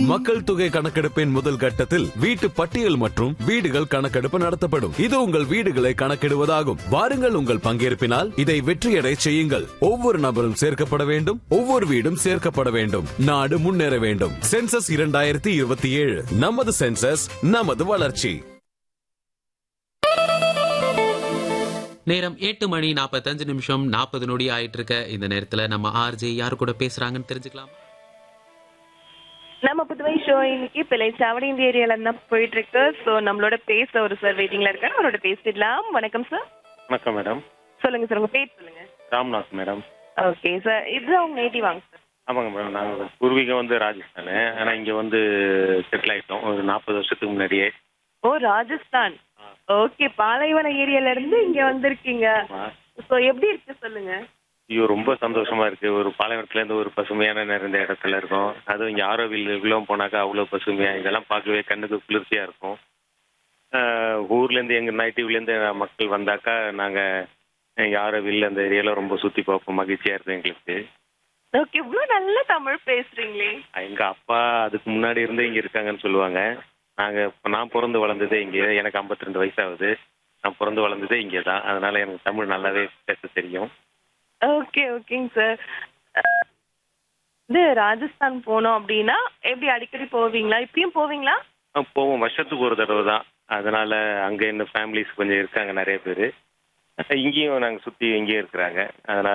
மக்கள் தொகை கணக்கெடுப்பின் முதல் கட்டத்தில் வீட்டு பட்டியல் மற்றும் வீடுகள் கணக்கெடுப்பு நடத்தப்படும். இது உங்கள் வீடுகளை கணக்கிடுவதாகும். வாருங்கள், உங்கள் பங்கேற்பினால் இதை வெற்றியடை செய்யுங்கள். ஒவ்வொரு நபரும் சேர்க்கப்பட வேண்டும், ஒவ்வொரு வீடும் சேர்க்கப்பட வேண்டும். நாடு முன்னேற வேண்டும். சென்சஸ் 2027, நமது சென்சஸ், நமது வளர்ச்சி. நேரம் 8:45 ஆயிட்டு இருக்க இந்த நேரத்துல நம்ம ஆர்ஜே யாரு கூட பேசுறாங்கன்னு தெரிஞ்சுக்கலாம். நம்ம புதுவை ஷோ இன்னைக்கு பிள்ளைச்சாவடி இந்த ஏரியால தான் போயிட்டு இருக்கு. ஸோ நம்மளோட பேச ஒரு சார் வெயிட்டிங்ல இருக்காரு, அவரோட பேசிடலாம். வணக்கம் சார். வணக்கம் மேடம். சொல்லுங்க சார், உங்க பேர் சொல்லுங்க. ராம்நாத் மேடம். ஓகே சார், இதுதான் உங்க நேட்டிவ் வாங்க சார். ஆமாங்க மேடம், நாங்கள் பூர்வீகம் வந்து ராஜஸ்தானு, ஆனால் இங்கே வந்து செட்டில் ஆகிட்டோம் ஒரு 40 வருஷத்துக்கு முன்னாடியே. ஓ, ராஜஸ்தான். ஓகே, பாலைவன ஏரியால இருந்து இங்க வந்திருக்கீங்க. ஸோ எப்படி இருக்கு சொல்லுங்க. ஐயோ, ரொம்ப சந்தோஷமா இருக்கு. ஒரு பாலைவனத்துலேருந்து ஒரு பசுமையான நிறைந்த இடத்துல இருக்கோம். அதுவும் இங்கே ஆரோவில் இவ்வளோ போனாக்கா அவ்வளோ பசுமையா, இதெல்லாம் பார்க்கவே கண்ணுக்கு குளிர்ச்சியா இருக்கும். ஊர்லேருந்து எங்கள் நைட்டிவ்லேருந்து மக்கள் வந்தாக்கா நாங்கள் ஆரோவில் அந்த ஏரியாவில் ரொம்ப சுற்றி பார்ப்போம். மகிழ்ச்சியா இருக்கும் எங்களுக்கு. ஓகே, இவ்வளோ நல்ல தமிழ் பேசுறீங்களே. எங்கள் அப்பா அதுக்கு முன்னாடி இருந்து இங்கே இருக்காங்கன்னு சொல்லுவாங்க. நான் பிறந்து வளர்ந்ததே இங்கே. எனக்கு 52 வயசாகுது. நான் பிறந்து வளர்ந்ததே இங்கே தான். அதனால எனக்கு தமிழ் நல்லாவே பேச தெரியும். ஓகே ஓகேங்க சார். இது ராஜஸ்தான் போனோம் அப்படின்னா எப்படி அடிக்கடி போவீங்களா? இப்பயும் போவீங்களா? போவோம், வருஷத்துக்கு ஒரு தடவை தான். அதனால அங்கே இன்னும் ஃபேமிலிஸ் கொஞ்சம் இருக்காங்க நிறைய பேர். இங்கேயும் நாங்கள் சுற்றி இங்கேயும் இருக்கிறாங்க. அதனால